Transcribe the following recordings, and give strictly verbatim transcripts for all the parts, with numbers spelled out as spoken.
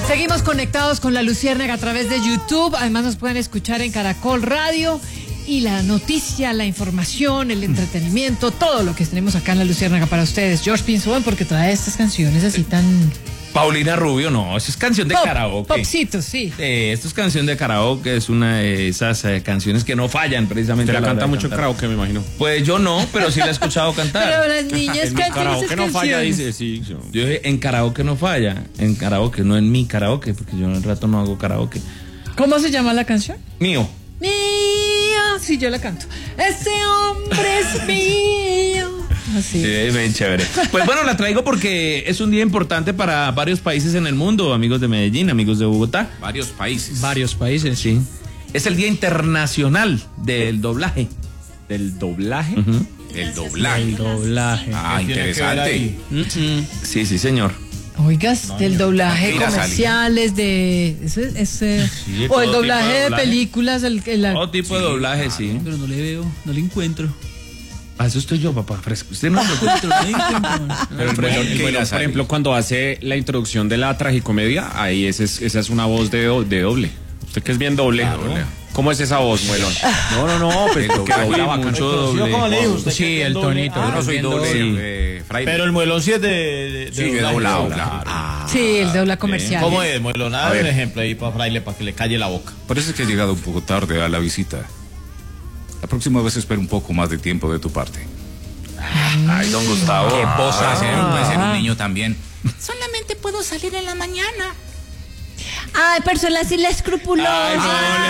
Seguimos conectados con La Luciérnaga a través de YouTube. Además nos pueden escuchar en Caracol Radio. Y la noticia, la información, el entretenimiento, todo lo que tenemos acá en La Luciérnaga para ustedes. George Pinzón, porque trae estas canciones así tan... Paulina Rubio, no, eso es canción de Pop, karaoke. Popcito, sí. Eh, esto es canción de karaoke, es una de esas eh, canciones que no fallan precisamente. Te la canta mucho karaoke, me imagino. Pues yo no, pero sí la he escuchado cantar. Pero las niñas cantan karaoke esas no canciones. falla, dice, sí. Yo. Yo dije, en karaoke no falla, en karaoke, no en mi karaoke, porque yo en el rato no hago karaoke. ¿Cómo se llama la canción? Mío. Mío, sí, yo la canto. Ese hombre es mío. Así. Sí, bien chévere. Pues bueno, la traigo porque es un día importante para varios países en el mundo, amigos de Medellín, amigos de Bogotá. Varios países. Varios países, sí. Es el Día Internacional del Doblaje. ¿Del doblaje? Uh-huh. El doblaje. El doblaje. Ah, interesante. Sí, sí, señor. Oigas, no, del yo, doblaje mira, comerciales, de ese, ese Sí, o el todo doblaje tipo de de, doblaje. películas, el, el, Todo tipo de doblaje, sí. Pero no le veo, no le encuentro. Ah, eso estoy yo, papá, fresco. Usted no lo Encuentro, no le encuentro. Pero el melón, el melón, por ejemplo, cuando hace la introducción de la tragicomedia, ahí ese es, esa es una voz de, do- de doble. Usted que es bien doble. Claro. doble. ¿Cómo es esa voz, melón? No, no, no, pero El doblaje, Uy, bacano. mucho doble. ¿Cómo le dijo usted? Sí, que es el doble? tonito. Ah, Yo no soy doble, sí. eh, fraile. pero el muelón sí es de, de, de Sí, de doblaje, doblado, doblaje. claro. Ah, sí, el dobla comercial. ¿cómo es, muelón? A Dame ver. un ejemplo ahí para Fraile, para que le calle la boca. Parece que he llegado un poco tarde a la visita. La próxima vez espero un poco más de tiempo de tu parte. Ay, don Gustavo. Qué voz Ah. hacer, puede ser un niño también. Solamente puedo salir en la mañana. Ay, persona así la escrupulosa. Ay,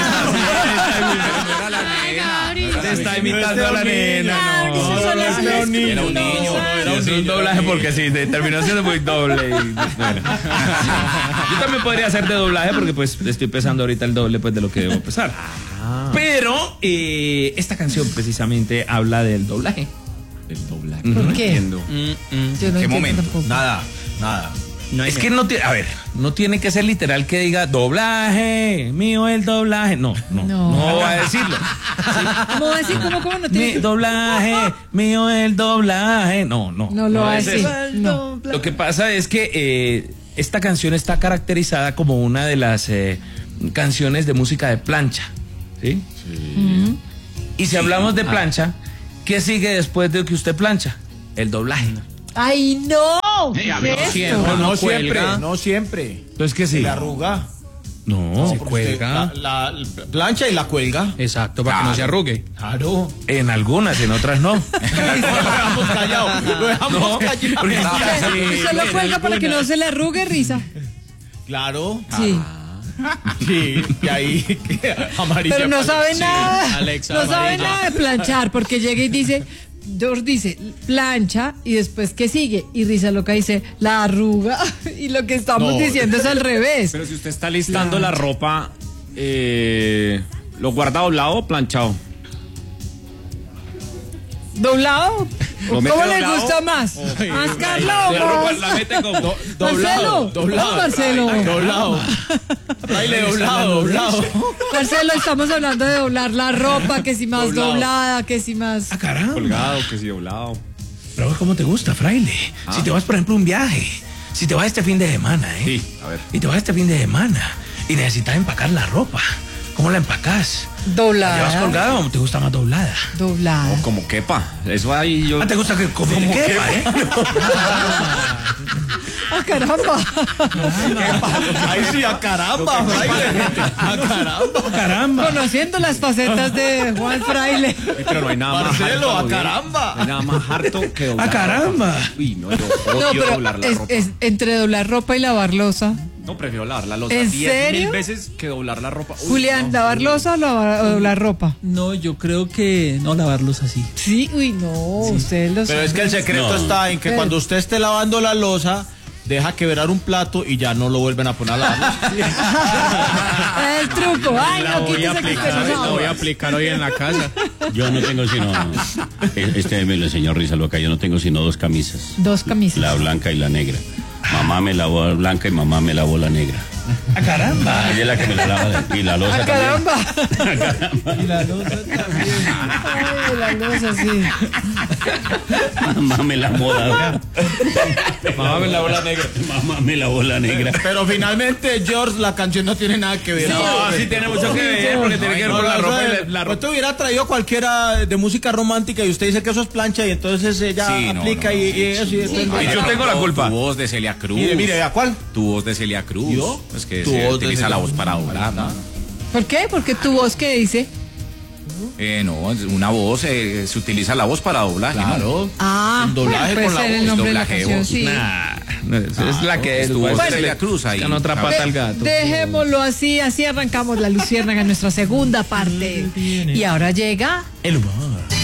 no, le está imitando a la nena, Ay, no. eso son las Era un niño. Era un niño. Era un doblaje porque sí, te- terminó siendo muy doble. Y, bueno. Yo también podría hacer de doblaje porque pues estoy pesando ahorita el doble pues de lo que debo pesar. Pero eh, esta canción precisamente habla del doblaje. El doblaje. ¿Por No qué? entiendo. Yo no ¿Qué entiendo momento? tampoco. Nada, nada. No hay Es que no tiene, a ver, no tiene que ser literal que diga doblaje, mío el doblaje. No, no, no, No. va a decirlo. ¿Cómo va a decir? ¿Cómo, cómo no Mi tiene? doblaje, mío el doblaje. No, no. No lo va a es decir. eso. No. Lo que pasa es que eh, esta canción está caracterizada como una de las eh, canciones de música de plancha. ¿Sí? Ujú. Y si hablamos de plancha, ¿qué sigue después de que usted plancha? El doblaje. Ay, no. Sí, a ¿Qué ver, es siempre. esto? No, no no siempre, cuelga. no siempre. Entonces, ¿qué Se sigue? la arruga. No, Porque usted La, la- la plancha y la cuelga. Exacto, para que no se arrugue. Claro. en algunas, en otras no. Lo dejamos callado. Lo dejamos No, callado. porque está- Y se lo cuelga para que no se le arrugue, risa. Claro. Sí. Sí, y ahí amarilla. Pero no sabe nada. Alexa no sabe amarilla. nada de planchar, porque llega y dice, George dice, plancha, y después, ¿qué sigue? Y Risa Loca dice, la arruga. Y lo que estamos No. diciendo es al revés. Pero si usted está listando la ropa, eh, ¿lo guarda doblado o planchado? ¿Doblado? ¿Lo ¿Cómo mete le doblado? gusta más? ¿Más Carlos o La ropa más? la mete como Marcelo, doblado. Marcelo. Doblado. Baile doblado, doblado. Marcelo, estamos hablando de doblar la ropa, que si más Doblado. doblada, que si más... Ah, caramba. Colgado, que sí, doblado. Pero ¿cómo te gusta, fraile? Si te vas, por ejemplo, a un viaje, si te vas este fin de semana, ¿eh? Sí, a ver. Y te vas este fin de semana y necesitas empacar la ropa, ¿cómo la empacas? ¿La Doblada. llevas colgada o te gusta más doblada? Doblada. O como quepa. Eso ahí yo. Ah, ¿te gusta que como te quepa, eh? ¡Ah, caramba! Ahí sí, a caramba, Fraile. A caramba. Caramba. Conociendo las facetas de Juan Fraile. Pero no hay nada más Marcelo, harto, a güey. caramba. No hay nada más harto que doblar. ¡Ah, caramba! ropa. Uy, no, yo No, odio pero doblar la es, ropa. es entre doblar ropa y lavar losa. No, prefiero lavar la losa ¿En diez serio? mil veces que doblar la ropa. Uy, Julián, no. ¿lavar losa o, lavar- o doblar ropa? No, yo creo que no lavarlos así. Sí, uy, no, ustedes lo Pero es que el secreto No. está en que Pero- cuando usted esté lavando la losa, deja quebrar un plato y ya no lo vuelven a poner a lavar. El truco. Ay, La no, voy a quítese que aplicar, usted no la voy a sabe. aplicar hoy en la casa. Yo no tengo sino, este me lo enseñó Risa Loca, yo no tengo sino dos camisas, Dos camisas. la blanca y la negra. Mamá me lavó la blanca y mamá me lavó la negra. ¡Ah, caramba! Ella es la que me la lava. Y la losa ¡Ah, también. caramba! Y la losa también. Ay, la losa, sí. Mamá me la moda. Mamá me la bola negra. Mamá me la bola negra. Pero finalmente, George, la canción no tiene nada que ver. No, sí tiene mucho que ver, porque tiene que ver No, con la no, ropa y no, la, la pues ropa. te hubiera traído cualquiera de música romántica y usted dice que eso es plancha y entonces ella Sí, no, aplica no, y, no. y eso y entonces- Ay, yo tengo la culpa. Tu voz de Celia Cruz. Mire, mire, ¿a cuál? Tu voz de Celia Cruz. ¿Yo? Es que Tu se voz de utiliza Celia la voz Cruz. para doblar, ¿no? ¿Por qué? Porque tu voz, ¿qué dice? Eh, no, es una voz, eh, se utiliza la voz para doblaje, ¿no? Claro. Ah, El doblaje puede con la ser el voz, nombre de la doblaje de canción, voz. sí. Nah, no, es, es la que es. tu voz de Bueno, Celia Cruz ahí. buscan otra pata al gato. Dejémoslo así, así arrancamos la Luciérnaga en nuestra segunda parte. Y ahora llega El humor.